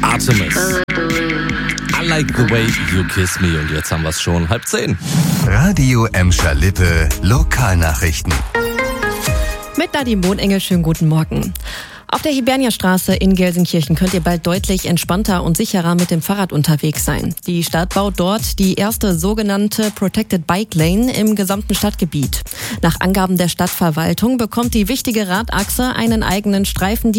Artemis. I like the way you kiss me. Und jetzt haben wir es schon 9:30. Radio Emscher Lippe Lokalnachrichten. Mit Nadine Bohnengel, schönen guten Morgen. Auf der Hiberniastraße in Gelsenkirchen könnt ihr bald deutlich entspannter und sicherer mit dem Fahrrad unterwegs sein. Die Stadt baut dort die erste sogenannte Protected Bike Lane im gesamten Stadtgebiet. Nach Angaben der Stadtverwaltung bekommt die wichtige Radachse einen eigenen Streifen,